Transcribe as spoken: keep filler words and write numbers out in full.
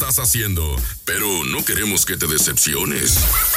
estás haciendo, pero no queremos que te decepciones.